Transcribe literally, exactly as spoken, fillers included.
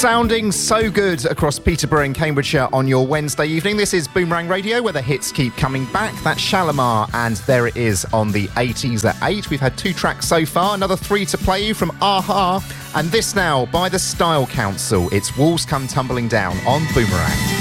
Sounding so good across Peterborough and Cambridgeshire on your Wednesday evening. This is Boomerang Radio, where the hits keep coming back. That's Shalimar, and There It Is on the eighties at eight. We've had two tracks so far, another three to play you from a-ha, and this now by the Style Council. It's Walls Come Tumbling Down on Boomerang.